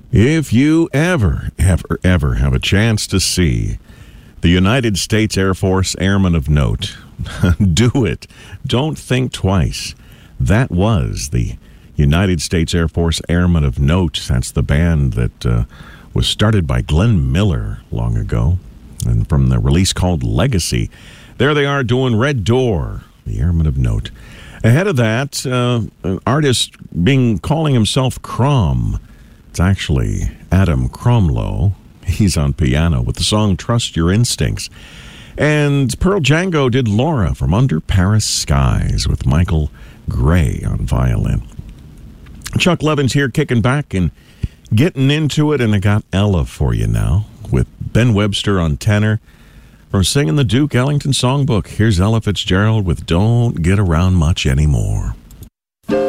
If you ever have a chance to see the United States Air Force Airman of Note, do it. Don't think twice. That was the United States Air Force Airman of Note. That's the band that was started by Glenn Miller long ago, and from the release called Legacy. There they are doing Red Door, the Airman of Note. Ahead of that, an artist calling himself Crom. It's actually Adam Cromlow. He's on piano with the song Trust Your Instincts. And Pearl Django did Laura from Under Paris Skies with Michael Gray on violin. Chuck Levins here kicking back and getting into it, and I got Ella for you now with Ben Webster on tenor from singing the Duke Ellington Songbook. Here's Ella Fitzgerald with Don't Get Around Much Anymore.